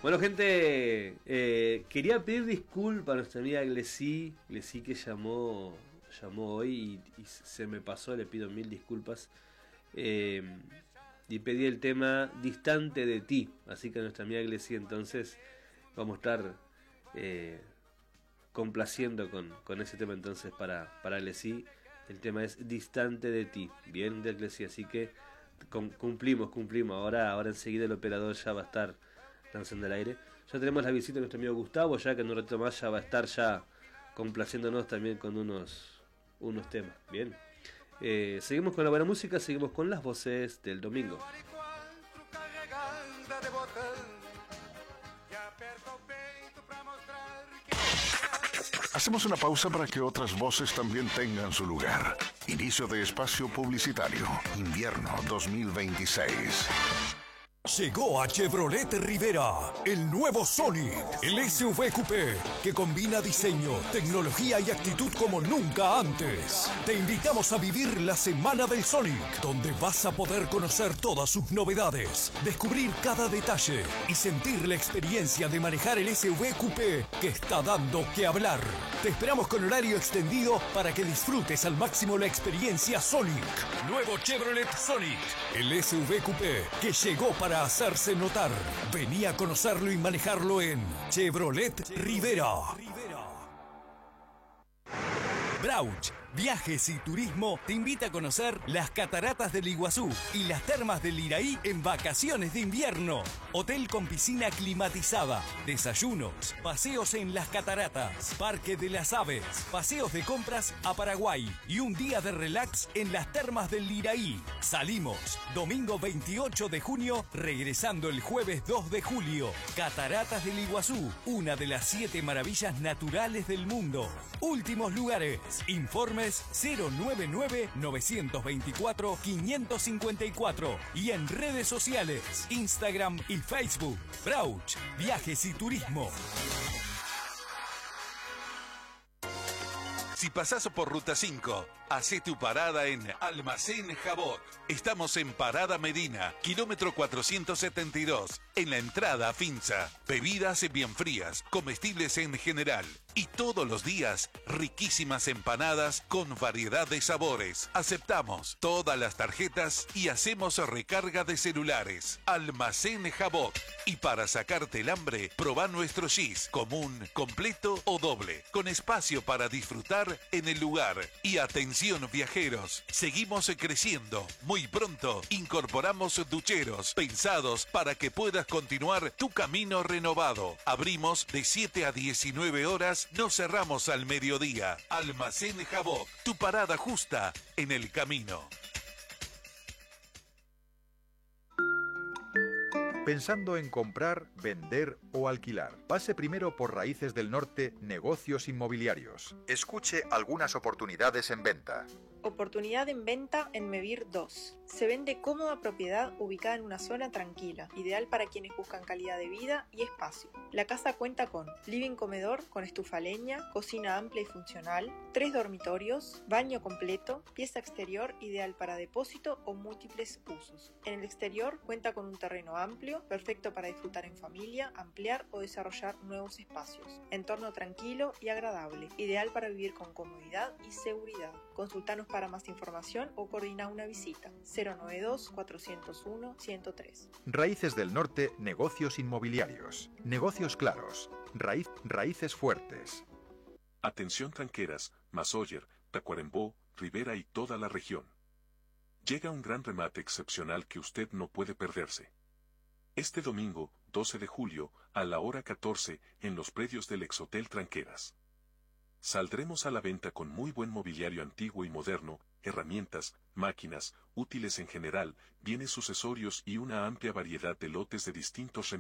Bueno, gente, quería pedir disculpas a nuestra amiga Glesí que llamó hoy y se me pasó, le pido mil disculpas. Y pedí el tema Distante de ti, así que nuestra amiga Glesí, entonces vamos a estar complaciendo con ese tema entonces para Glesí. El tema es Distante de ti, bien de Glesí, así que cumplimos. Ahora enseguida el operador ya va a estar lanzando el aire. Ya tenemos la visita de nuestro amigo Gustavo, ya que en un rato más ya va a estar ya complaciéndonos también con unos temas. Bien. Seguimos con la buena música, seguimos con las voces del domingo. Hacemos una pausa para que otras voces también tengan su lugar. Inicio de espacio publicitario. Invierno 2026. Llegó a Chevrolet Rivera el nuevo Sonic, el SUV coupé que combina diseño, tecnología y actitud como nunca antes. Te invitamos a vivir la Semana del Sonic, donde vas a poder conocer todas sus novedades, descubrir cada detalle y sentir la experiencia de manejar el SUV coupé que está dando que hablar. Te esperamos con horario extendido para que disfrutes al máximo la experiencia Sonic. Nuevo Chevrolet Sonic, el SUV coupé que llegó para hacerse notar. Vení a conocerlo y manejarlo en Chevrolet Rivera. Brauch Viajes y Turismo te invita a conocer las cataratas del Iguazú y las termas del Iraí en vacaciones de invierno. Hotel con piscina climatizada, desayunos, paseos en las cataratas, Parque de las Aves, paseos de compras a Paraguay y un día de relax en las termas del Iraí. Salimos domingo 28 de junio, regresando el jueves 2 de julio. Cataratas del Iguazú, una de las 7 maravillas naturales del mundo. Últimos lugares. Informes 099-924-554 y en redes sociales, Instagram y Facebook. Brauch Viajes y Turismo. Si pasás por Ruta 5, hacé tu parada en Almacén Jabot. Estamos en Parada Medina, kilómetro 472, en la entrada a Finza. Bebidas bien frías, comestibles en general. Y todos los días, riquísimas empanadas con variedad de sabores. Aceptamos todas las tarjetas y hacemos recarga de celulares. Almacén Jabot. Y para sacarte el hambre, probá nuestro gis, común, completo o doble, con espacio para disfrutar en el lugar. Y atención viajeros, seguimos creciendo. Muy pronto incorporamos ducheros pensados para que puedas continuar tu camino renovado. Abrimos de 7 a 19 horas, no cerramos al mediodía. Almacén Jabot, tu parada justa en el camino. Pensando en comprar, vender o alquilar. Pase primero por Raíces del Norte, Negocios Inmobiliarios. Escuche algunas oportunidades en venta. Oportunidad en venta en Mevir 2. Se vende cómoda propiedad ubicada en una zona tranquila, ideal para quienes buscan calidad de vida y espacio. La casa cuenta con living comedor con estufa a leña, cocina amplia y funcional, 3 dormitorios, baño completo, pieza exterior ideal para depósito o múltiples usos. En el exterior cuenta con un terreno amplio, perfecto para disfrutar en familia, ampliar o desarrollar nuevos espacios. Entorno tranquilo y agradable, ideal para vivir con comodidad y seguridad. Consultanos para más información o coordina una visita. 092-401-103. Raíces del Norte, Negocios Inmobiliarios. Negocios claros. Raíces fuertes. Atención tranqueras, Masoyer, Tacuarembó, Rivera y toda la región. Llega un gran remate excepcional que usted no puede perderse. Este domingo, 12 de julio, a la hora 14, en los predios del Exhotel Tranqueras. Saldremos a la venta con muy buen mobiliario antiguo y moderno, herramientas, máquinas, útiles en general, bienes sucesorios y una amplia variedad de lotes de distintos